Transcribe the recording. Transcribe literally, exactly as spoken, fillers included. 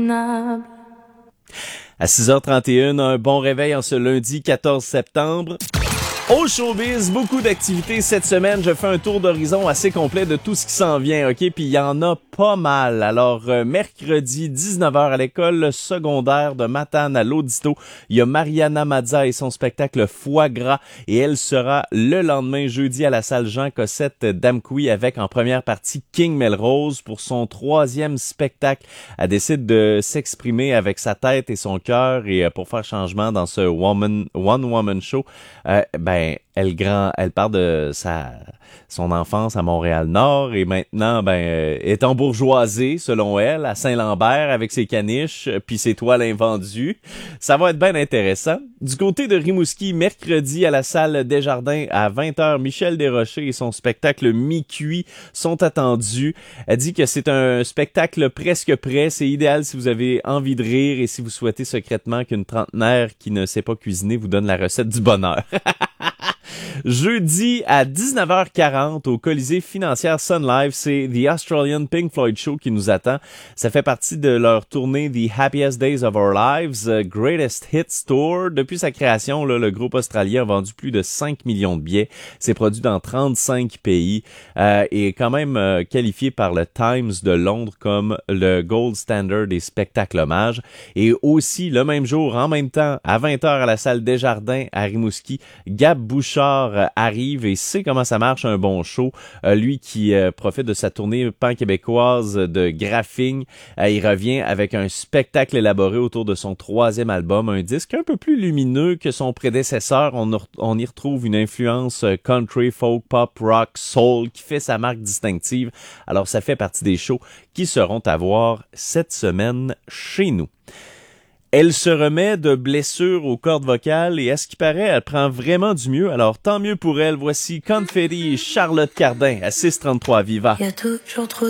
À six heures trente et un, un bon réveil en ce lundi quatorze septembre. Au showbiz, beaucoup d'activités cette semaine. Je fais un tour d'horizon assez complet de tout ce qui s'en vient, OK? Puis il y en a pas mal. Alors, euh, mercredi, dix-neuf heures à l'école secondaire de Matane à l'Audito, il y a Mariana Mazza et son spectacle Foie gras. Et elle sera le lendemain, jeudi, à la salle Jean Cossette d'Amqui avec en première partie King Melrose pour son troisième spectacle. Elle décide de s'exprimer avec sa tête et son cœur et euh, pour faire changement dans ce woman, One Woman Show, euh, ben, elle grand, elle part de sa son enfance à Montréal-Nord et maintenant ben euh, est embourgeoisée selon elle à Saint-Lambert avec ses caniches puis ses toiles invendues. Ça va être bien intéressant. Du côté de Rimouski, mercredi à la salle Desjardins à vingt heures, Michel Desrochers et son spectacle Mi-cuit sont attendus. Elle dit que c'est un spectacle presque prêt, c'est idéal si vous avez envie de rire et si vous souhaitez secrètement qu'une trentenaire qui ne sait pas cuisiner vous donne la recette du bonheur. Jeudi à dix-neuf heures quarante au Colisée Financière Sun Live, c'est The Australian Pink Floyd Show qui nous attend. Ça fait partie de leur tournée The Happiest Days of Our Lives, uh, Greatest Hits Tour. Depuis sa création, là, le groupe australien a vendu plus de cinq millions de billets. C'est produit dans trente-cinq pays euh, et est quand même euh, qualifié par le Times de Londres comme le gold standard des spectacles hommages. Et aussi, le même jour, en même temps, à vingt heures à la salle Desjardins à Rimouski, Gab Bouchard arrive et sait comment ça marche un bon show. Euh, lui qui euh, profite de sa tournée pan-québécoise de graphing, euh, il revient avec un spectacle élaboré autour de son troisième album, un disque un peu plus lumineux que son prédécesseur. On, on y retrouve une influence country, folk, pop, rock, soul qui fait sa marque distinctive. Alors ça fait partie des shows qui seront à voir cette semaine chez nous. Elle se remet de blessures aux cordes vocales et à ce qui paraît, elle prend vraiment du mieux. Alors tant mieux pour elle. Voici Confetti et Charlotte Cardin à six trente-trois Viva. Il y a toujours trop